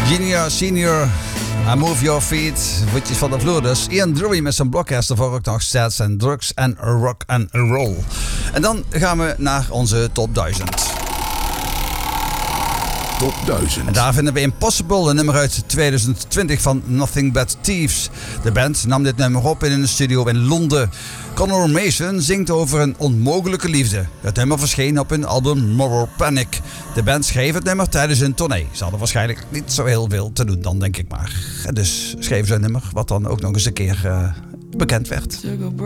Junior, Senior, I Move Your Feet, voetjes van de vloer dus. Ian Drury met zijn blokkerst, daarvoor ook nog Stats and Drugs en Rock and Roll. En dan gaan we naar onze top 1000. Top 1000. En daar vinden we Impossible, een nummer uit 2020 van Nothing But Thieves. De band nam dit nummer op in een studio in Londen. Conor Mason zingt over een onmogelijke liefde. Het nummer verscheen op hun album Moral Panic. De band schreef het nummer tijdens een tournee. Ze hadden waarschijnlijk niet zo heel veel te doen dan, denk ik maar. En dus schreven ze een nummer wat dan ook nog eens een keer bekend werd.